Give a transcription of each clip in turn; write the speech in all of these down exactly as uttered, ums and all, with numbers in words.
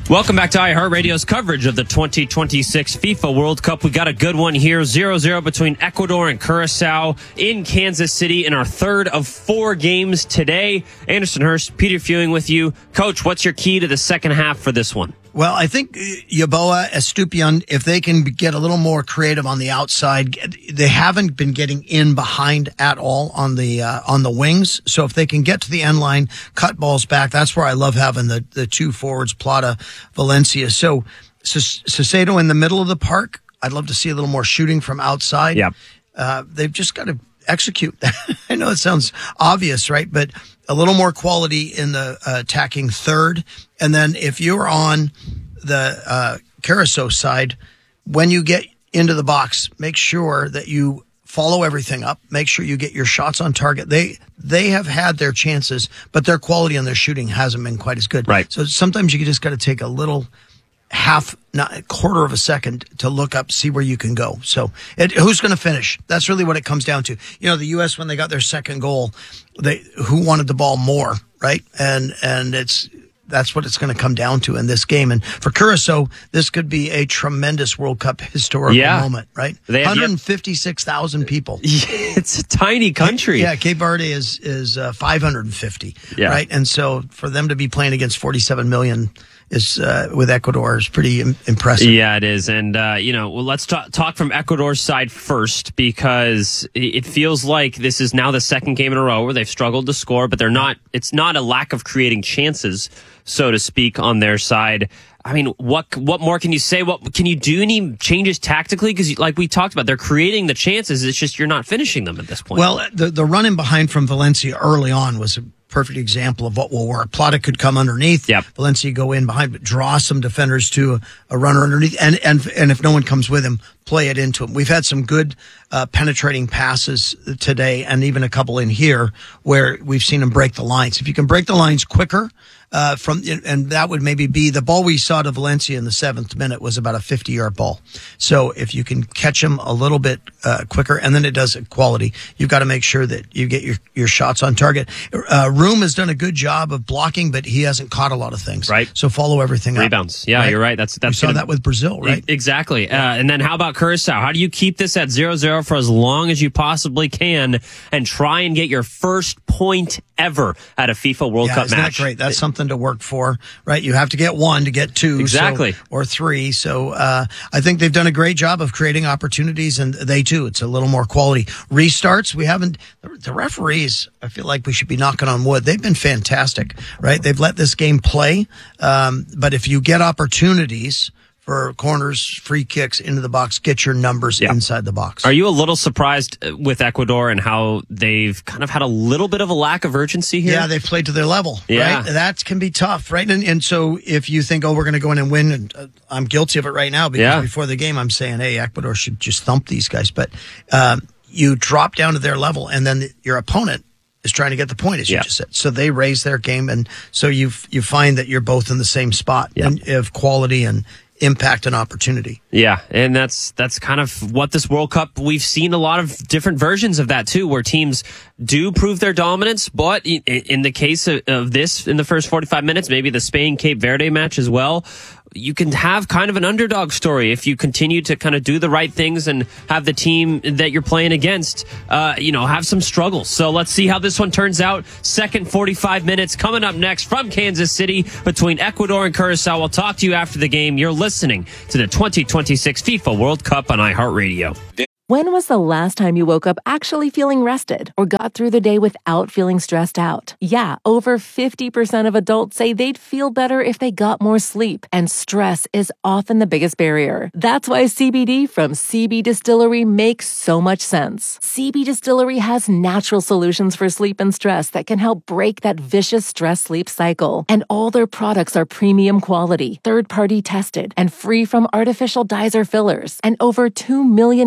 Welcome back to iHeartRadio's coverage of the twenty twenty-six FIFA World Cup. We got a good one here, zero zero between Ecuador and Curacao in Kansas City in our third of four games today. Anderson Hurst, Peter Fewing with you. Coach, what's your key to the second half for this one? Well, I think Yeboah, Estupiñán, if they can get a little more creative on the outside, they haven't been getting in behind at all on the uh, on the wings. So if they can get to the end line, cut balls back, that's where I love having the, the two forwards, Plata, Valencia. So Salcedo in the middle of the park, I'd love to see a little more shooting from outside. Yeah. Uh, they've just got to execute. I know it sounds obvious, right? But a little more quality in the uh, attacking third. And then if you're on the uh, Curacao side, when you get into the box, make sure that you follow everything up. Make sure you get your shots on target. They they have had their chances, but their quality on their shooting hasn't been quite as good. Right. So sometimes you just got to take a little half, not a quarter of a second to look up, see where you can go. So it, who's going to finish? That's really what it comes down to. You know, the U S, when they got their second goal, they who wanted the ball more, right? And and it's that's what it's going to come down to in this game. And for Curacao, this could be a tremendous World Cup historical yeah. moment, right? They have, one hundred fifty-six thousand people. It's a tiny country. Yeah, Cape Verde is is uh, five hundred fifty, yeah. right? And so for them to be playing against forty-seven million is uh, with Ecuador is pretty im- impressive. Yeah, it is. And, uh, you know, well, let's talk, talk from Ecuador's side first, because it feels like this is now the second game in a row where they've struggled to score, but they're not, it's not a lack of creating chances, so to speak, on their side. I mean, what what more can you say? What can you do? Any changes tactically? Because, like we talked about, they're creating the chances. It's just you're not finishing them at this point. Well, the the run in behind from Valencia early on was a perfect example of what will work. Plata could come underneath. Yep. Valencia go in behind, but draw some defenders to a, a runner underneath, and and and if no one comes with him, play it into him. We've had some good uh, penetrating passes today, and even a couple in here where we've seen him break the lines. If you can break the lines quicker. Uh, from and that would maybe be the ball we saw to Valencia in the seventh minute was about a fifty-yard ball. So if you can catch him a little bit uh, quicker, and then it does it quality, you've got to make sure that you get your, your shots on target. Uh, Room has done a good job of blocking, but he hasn't caught a lot of things. Right. So follow everything up. Rebounds. Yeah, right? you're right. That's that's we saw gonna, that with Brazil, right? Exactly. Uh, and then how about Curacao? How do you keep this at zero zero for as long as you possibly can and try and get your first point ever at a FIFA World yeah, Cup isn't match? That great. That's it, something to work for. Right, you have to get one to get two, exactly, so, or three. So uh, I think they've done a great job of creating opportunities, and they too. It's a little more quality. Restarts, we haven't. The referees, I feel like we should be knocking on wood. They've been fantastic, right? They've let this game play, um, but if you get opportunities for corners, free kicks into the box, get your numbers yeah. inside the box. Are you a little surprised with Ecuador and how they've kind of had a little bit of a lack of urgency here? Yeah, they've played to their level, yeah. right? That can be tough, right? And, and so if you think, oh, we're going to go in and win, and uh, I'm guilty of it right now because yeah. before the game I'm saying, hey, Ecuador should just thump these guys. But um, you drop down to their level, and then your opponent is trying to get the point, as you yeah. just said. So they raise their game, and so you you find that you're both in the same spot yeah. and of quality and impact and opportunity. Yeah, and that's that's kind of what this World Cup, we've seen a lot of different versions of that too, where teams do prove their dominance, but in, in the case of, of this, in the first forty-five minutes, maybe the Spain-Cape Verde match as well, you can have kind of an underdog story if you continue to kind of do the right things and have the team that you're playing against, uh, you know, have some struggles. So let's see how this one turns out. Second forty-five minutes coming up next from Kansas City between Ecuador and Curacao. We'll talk to you after the game. You're listening to the twenty twenty-six FIFA World Cup on iHeartRadio. When was the last time you woke up actually feeling rested or got through the day without feeling stressed out? Yeah, over fifty percent of adults say they'd feel better if they got more sleep, and stress is often the biggest barrier. That's why C B D from C B Distillery makes so much sense. C B Distillery has natural solutions for sleep and stress that can help break that vicious stress-sleep cycle. And all their products are premium quality, third-party tested, and free from artificial dyes or fillers. And over two million customers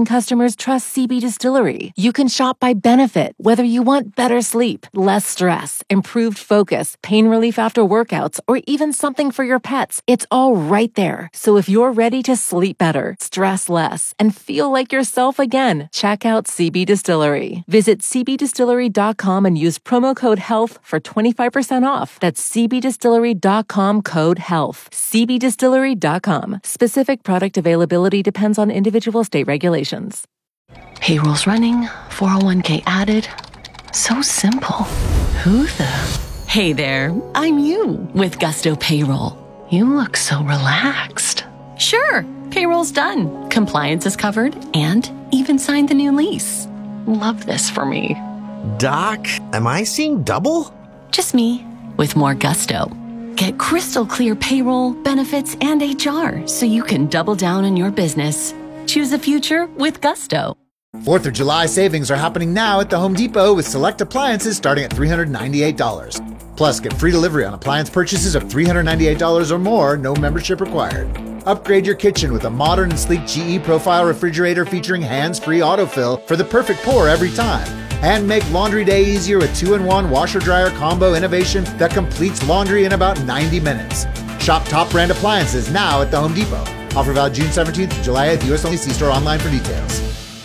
customers trust C B Distillery. You can shop by benefit, whether you want better sleep, less stress, improved focus, pain relief after workouts, or even something for your pets. It's all right there. So if you're ready to sleep better, stress less, and feel like yourself again, check out C B Distillery. Visit c b distillery dot com and use promo code HEALTH for twenty-five percent off. That's c b distillery dot com code HEALTH. c b distillery dot com. Specific product availability depends on individual state regulations. Payroll's running, four oh one k added. So simple. Who the? Hey there, I'm you with Gusto Payroll. You look so relaxed. Sure, payroll's done. Compliance is covered and even signed the new lease. Love this for me. Doc, am I seeing double? Just me with more gusto. Get crystal clear payroll, benefits, and H R so you can double down on your business. Choose a future with Gusto. fourth of July savings are happening now at the Home Depot with select appliances starting at three hundred ninety-eight dollars. Plus, get free delivery on appliance purchases of three hundred ninety-eight dollars or more, no membership required. Upgrade your kitchen with a modern and sleek G E Profile refrigerator featuring hands-free autofill for the perfect pour every time. And make laundry day easier with two in one washer-dryer combo innovation that completes laundry in about ninety minutes. Shop top brand appliances now at the Home Depot. Offer valid June seventeenth to July eighth. U S only. See store online for details.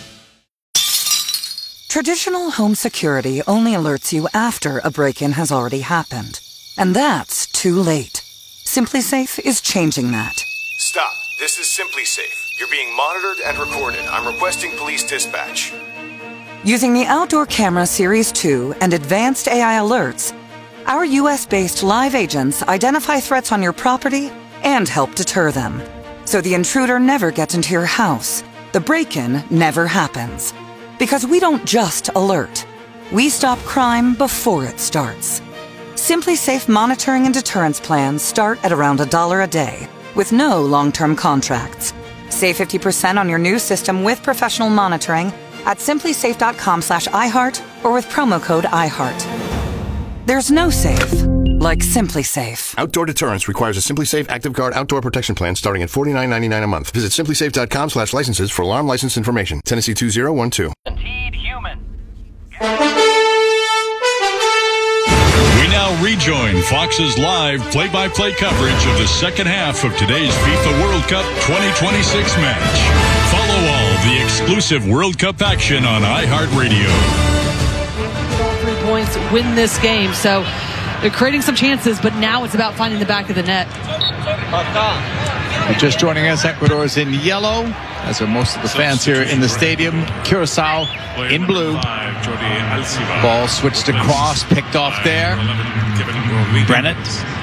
Traditional home security only alerts you after a break-in has already happened. And that's too late. SimpliSafe is changing that. Stop. This is SimpliSafe. You're being monitored and recorded. I'm requesting police dispatch. Using the Outdoor Camera Series two and advanced A I alerts, our U S-based live agents identify threats on your property and help deter them. So the intruder never gets into your house. The break-in never happens. Because we don't just alert. We stop crime before it starts. SimpliSafe monitoring and deterrence plans start at around a dollar a day, with no long-term contracts. Save fifty percent on your new system with professional monitoring at simplisafe.com slash iHeart or with promo code iHeart. There's no safe like SimpliSafe. Outdoor deterrence requires a SimpliSafe Active Guard outdoor protection plan starting at forty-nine ninety-nine a month. Visit simplisafe.com slash licenses for alarm license information. Tennessee two zero one two. Indeed human. We now rejoin Fox's live play-by-play coverage of the second half of today's FIFA World Cup twenty twenty-six match. Follow all the exclusive World Cup action on iHeartRadio. All three points win this game, so they're creating some chances, but now it's about finding the back of the net. Just joining us, Ecuador is in yellow, as are most of the fans here in the stadium. Curacao in blue. Ball switched across, picked off there. Brennett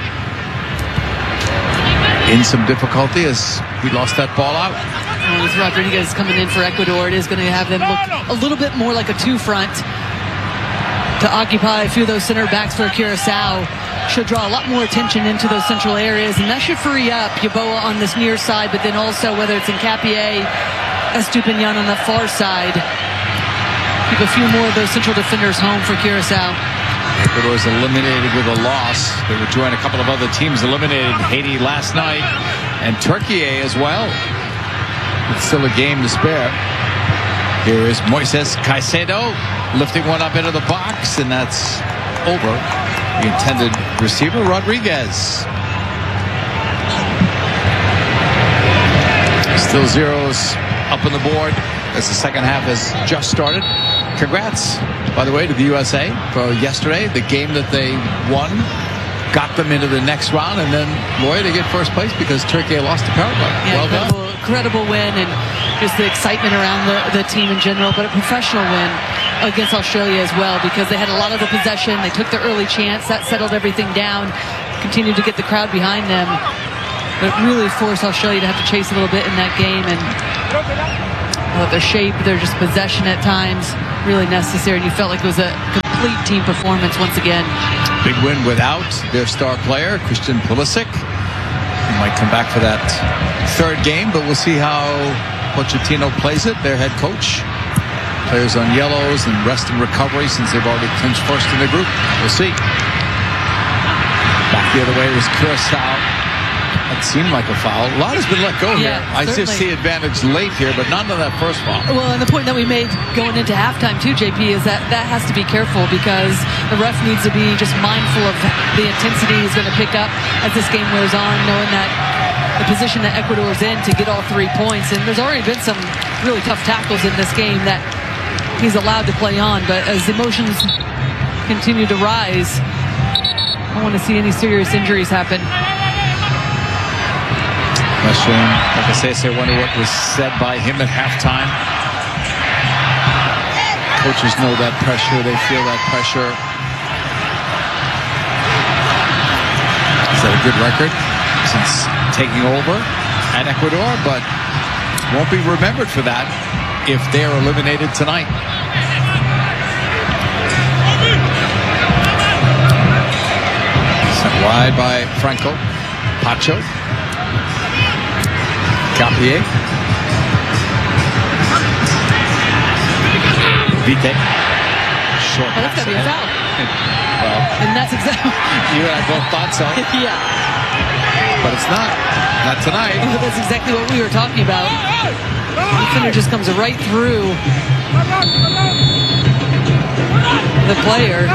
in some difficulty as we lost that ball out. And with Rodriguez coming in for Ecuador, it is going to have them look a little bit more like a two-front to occupy a few of those center backs for Curacao. Should draw a lot more attention into those central areas, and that should free up Yeboah on this near side, but then also whether it's in Capier, Estupinian on the far side, keep a few more of those central defenders home for Curacao. Ecuador is eliminated with a loss. They would join a couple of other teams eliminated, Haiti last night, and Turkey as well. It's still a game to spare. Here is Moises Caicedo lifting one up into the box, and that's over. The intended receiver, Rodriguez. Still zeros up on the board as the second half has just started. Congrats, by the way, to the U S A for yesterday. The game that they won got them into the next round, and then, Roy, they get first place because Turkey lost to Paraguay. Yeah, well incredible, done. incredible win, and just the excitement around the, the team in general, but a professional win against Australia as well, because they had a lot of the possession. They took their early chance. That settled everything down, continued to get the crowd behind them, but really forced Australia to have to chase a little bit in that game. And uh, their shape, their just possession at times, really necessary. And you felt like it was a complete team performance once again. Big win without their star player, Christian Pulisic. He might come back for that third game, but we'll see how Pochettino plays it, their head coach. Players on yellows and rest and recovery since they've already clinched first in the group. We'll see. Back the other way was Curacao. It seemed like a foul. A lot has been let go Yeah, here. I certainly. just see advantage late here, but none of that first foul. Well, and the point that we made going into halftime too, J P, is that that has to be careful because the ref needs to be just mindful of the intensity he's going to pick up as this game goes on, knowing that the position that Ecuador's in to get all three points. And there's already been some really tough tackles in this game that he's allowed to play on, but as emotions continue to rise, I don't want to see any serious injuries happen. Question, like I say, I wonder what was said by him at halftime. Coaches know that pressure. They feel that pressure. He's had a good record since taking over at Ecuador, but won't be remembered for that if they're eliminated tonight. Sent wide by Franco. Pacho. Capier. Vite. Short Oh, that's pass got to be a ahead. foul. Well, And that's exactly... you and I both thought so. yeah. But it's not. Not tonight. But that's exactly what we were talking about. The defender just comes right through the player.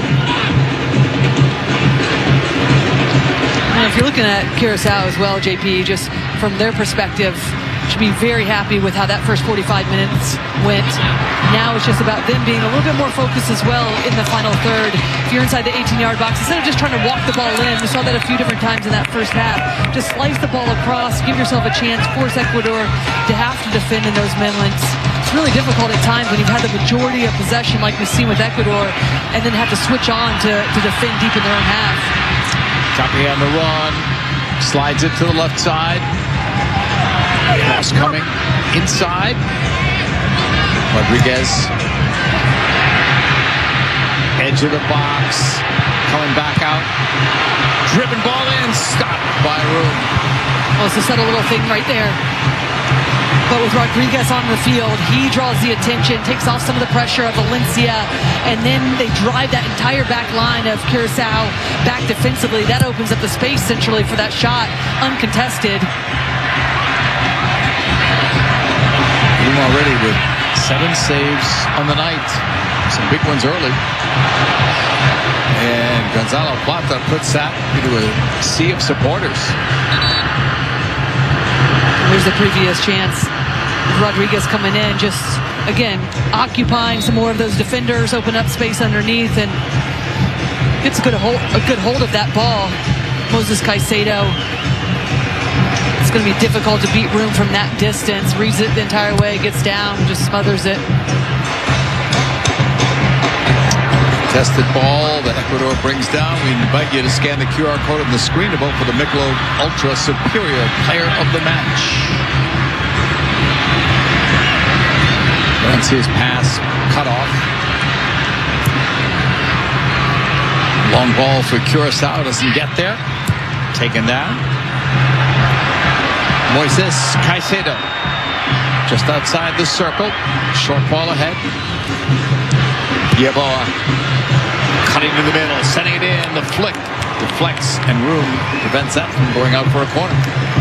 And if you're looking at Curacao as well, J P, just from their perspective, should be very happy with how that first forty-five minutes went. Now it's just about them being a little bit more focused as well in the final third. If you're inside the eighteen-yard box, instead of just trying to walk the ball in, we saw that a few different times in that first half. Just slice the ball across, give yourself a chance, force Ecuador to have to defend in those moments. It's really difficult at times when you've had the majority of possession like we've seen with Ecuador and then have to switch on to, to defend deep in their own half. Copy on the run. Slides it to the left side. Cross coming inside. Rodriguez. Edge of the box. Coming back out. Driven ball in. Stopped by Room. Well, it's a subtle little thing right there. But with Rodriguez on the field, he draws the attention, takes off some of the pressure of Valencia, and then they drive that entire back line of Curacao back defensively. That opens up the space centrally for that shot, uncontested. Room already with seven saves on the night. Some big ones early. And Gonzalo Plata puts that into a sea of supporters. There's the previous chance. Rodriguez coming in, just, again, occupying some more of those defenders, open up space underneath, and gets a good hold, a good hold of that ball. Moses Caicedo. It's going to be difficult to beat Room from that distance. Reads it the entire way, gets down, just smothers it. Tested ball that Ecuador brings down. We invite you to scan the Q R code on the screen to vote for the Michelob Ultra Superior Player of the Match. Valencia's pass cut off. Long ball for Curacao, doesn't get there. Taken down. Moises Caicedo just outside the circle. Short ball ahead. Yeboah cutting to the middle, sending it in. The flick deflects, and Room prevents that from going out for a corner.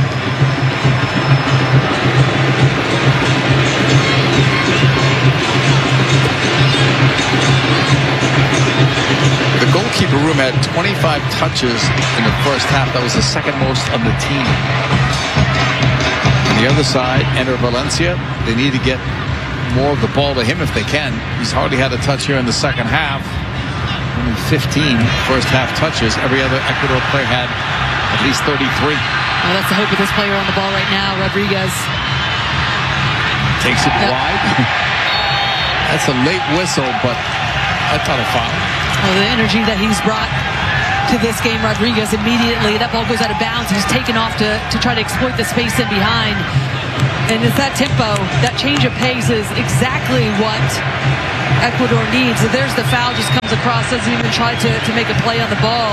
The goalkeeper, Room, had twenty-five touches in the first half. That was the second most on the team. On the other side, enter Valencia. They need to get more of the ball to him if they can. He's hardly had a touch here in the second half. Only fifteen first half touches. Every other Ecuador player had at least thirty-three. Oh, that's the hope of this player on the ball right now, Rodriguez. Takes it yep. wide. That's a late whistle, but I thought a foul. Oh, the energy that he's brought to this game, Rodriguez, immediately. That ball goes out of bounds. He's taken off to, to try to exploit the space in behind. And it's that tempo, that change of pace is exactly what Ecuador needs. So there's the foul, just comes across, doesn't even try to, to make a play on the ball.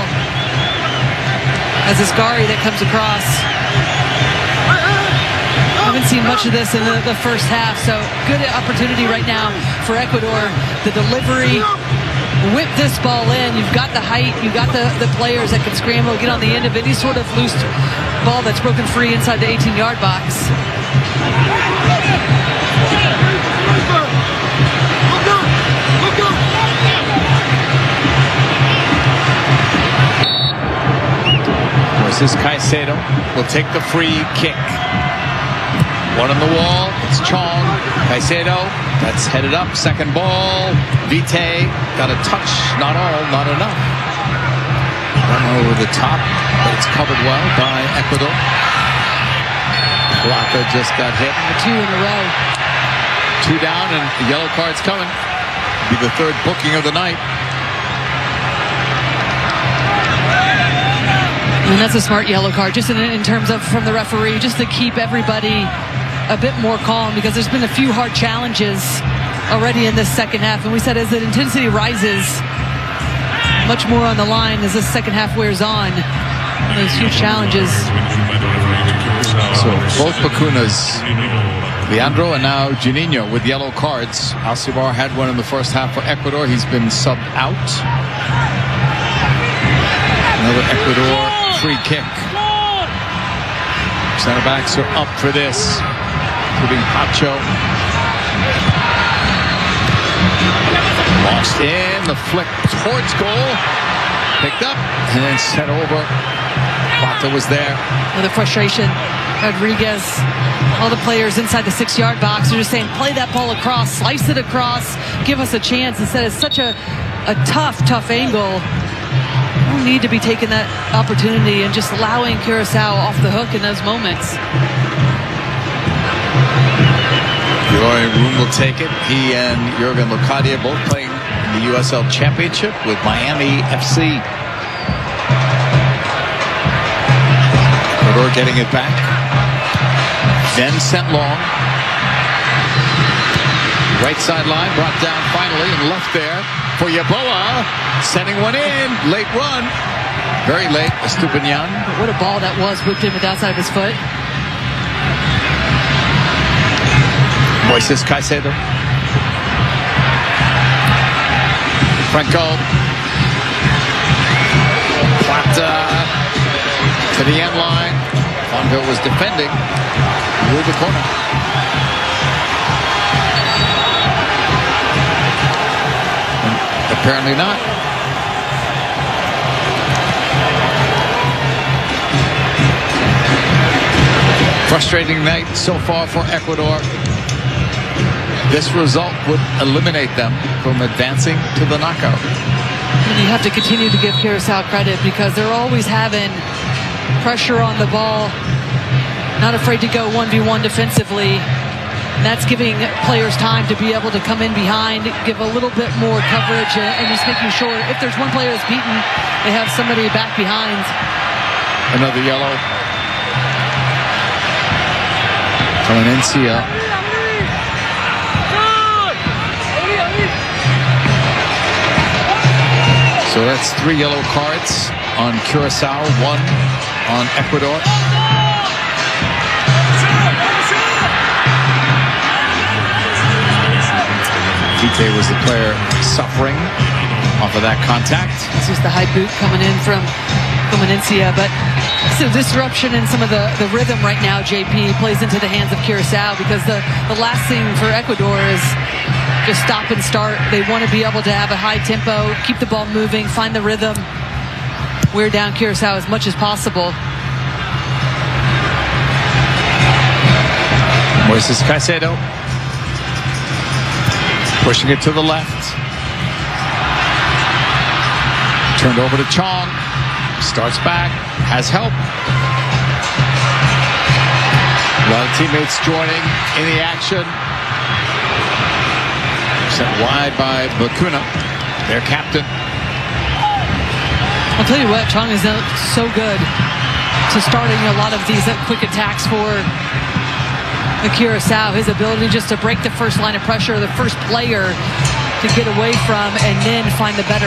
As Asgari that comes across. I haven't seen much of this in the, the first half, so good opportunity right now for Ecuador. The delivery whip this ball in. You've got the height, you've got the, the players that can scramble, get on the end of any sort of loose ball that's broken free inside the eighteen-yard box. This is Caicedo will take the free kick. One on the wall. It's Chong. Caicedo. That's headed up. Second ball. Vite got a touch. Not all. Not enough. Run over the top, but it's covered well by Ecuador. Plata just got hit. Two in a row. Two down, and the yellow card's coming. Be the third booking of the night. And that's a smart yellow card, just in, in terms of from the referee, just to keep everybody a bit more calm, because there's been a few hard challenges already in this second half. And we said as the intensity rises, much more on the line as this second half wears on. Those huge challenges. So both Bacunas, Leandro and now Juninho with yellow cards. Alcivar had one in the first half for Ecuador. He's been subbed out. Another Ecuador free kick. Center backs are up for this, including Pacho. Lost in the flick towards goal. Picked up and then sent over. Plata was there. With the frustration, Rodriguez, all the players inside the six-yard box are just saying, play that ball across, slice it across, give us a chance. Instead, it's such a, a tough, tough angle. We need to be taking that opportunity and just allowing Curaçao off the hook in those moments. Roy Room will take it. He and Jurgen Locadia both playing in the U S L Championship with Miami F C. Ecuador getting it back. Then sent long. Right sideline brought down finally and left there for Yeboah. Sending one in. Late run. Very late. Estupiñán. What a ball that was, whipped in with the outside of his foot. Moises Caicedo. Franco. Plata to the end line. Fondo was defending. Ruled the corner. Apparently not. Frustrating night so far for Ecuador. This result would eliminate them from advancing to the knockout. And you have to continue to give Curaçao credit, because they're always having pressure on the ball, not afraid to go one v one defensively. And that's giving players time to be able to come in behind, give a little bit more coverage, and just making sure if there's one player that's beaten, they have somebody back behind. Another yellow. Valencia. So that's three yellow cards on Curaçao, one on Ecuador. Vite was the player suffering off of that contact. This is the high boot coming in from Fluminense, but some disruption in some of the, the rhythm right now, J P, plays into the hands of Curaçao, because the, the last thing for Ecuador is just stop and start. They want to be able to have a high tempo, keep the ball moving, find the rhythm, wear down Curaçao as much as possible. Moises Caicedo. Pushing it to the left. Turned over to Chong. Starts back. Has help. A lot of teammates joining in the action. Sent wide by Bacuna, their captain. I'll tell you what, Chong is so good to starting a lot of these quick attacks for the Curaçao. His ability just to break the first line of pressure, the first player to get away from, and then find the better